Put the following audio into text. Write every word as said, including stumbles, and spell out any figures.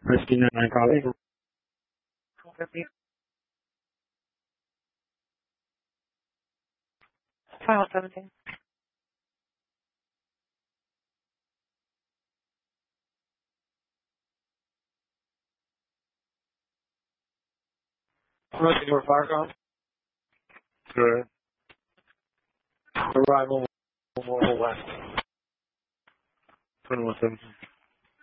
Whiskey nine calling. Final seventeen. Whiskey North Firecom. Good. Arrival West. twenty-one seventeen.